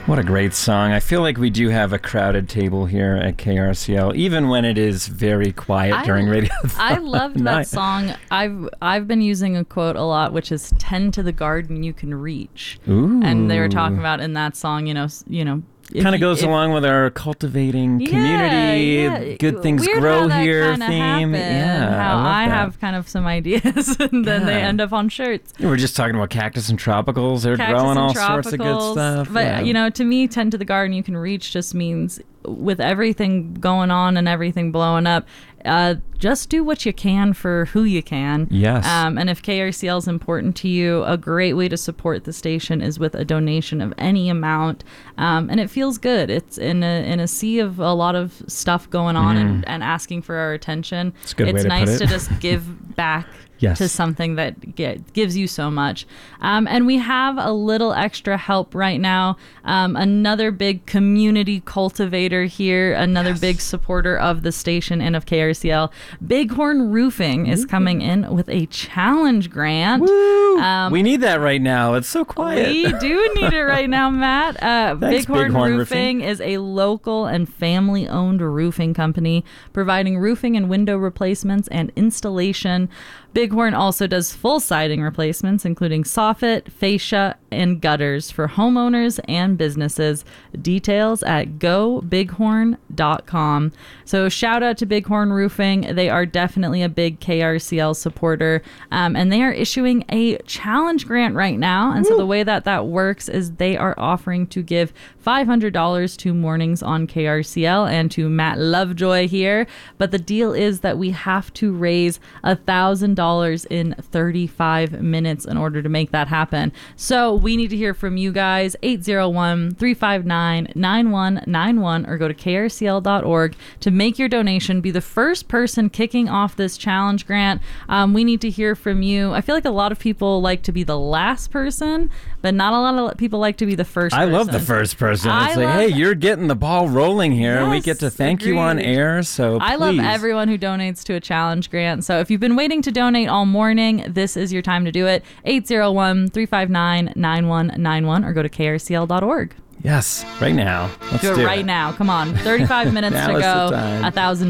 What a great song. I feel like we do have a crowded table here at KRCL, even when it is very quiet during radio. I loved that song. I've been using a quote a lot, which is "tend to the garden you can reach." Ooh. And they were talking about in that song, kind of goes along with our cultivating community, good things weird grow how here that theme. How I that. have kind of some ideas and then they end up on shirts. We're just talking about cactus and tropicals. They're growing all sorts of good stuff. But, to me, tend to the garden you can reach just means with everything going on and everything blowing up, just do what you can for who you can. Yes. And if KRCL is important to you, a great way to support the station is with a donation of any amount. And it feels good. It's in a sea of a lot of stuff going on and asking for our attention. It's a good way to nice put it. to just give back. Yes. To something that gives you so much. And we have a little extra help right now. Another big community cultivator here, another big supporter of the station and of KRCL. Bighorn Roofing is coming in with a challenge grant. Woo! We need that right now. It's so quiet. We do need it right now, Matt. Thanks, Bighorn Roofing is a local and family-owned roofing company providing roofing and window replacements and installation. Bighorn also does full siding replacements, including soffit, fascia, and gutters for homeowners and businesses. Details at gobighorn.com. So shout out to Bighorn Roofing. They are definitely a big KRCL supporter, and they are issuing a challenge grant right now. And so the way that works is they are offering to give $500 to Mornings on KRCL and to Matt Lovejoy here. But the deal is that we have to raise $1,000 in 35 minutes in order to make that happen. So we need to hear from you guys. 801-359-9191 or go to krcl.org to make your donation. Be the first person kicking off this challenge grant. We need to hear from you. I feel like a lot of people like to be the last person, but not a lot of people like to be the first person. I love the first person. It's like, hey, you're getting the ball rolling here, and we get to thank you on air. So I love everyone who donates to a challenge grant. So if you've been waiting to donate all morning, this is your time to do it. 801-359-9191 or go to krcl.org. Yes, right now. Let's do it right now. Come on. 35 minutes to go. $1,000.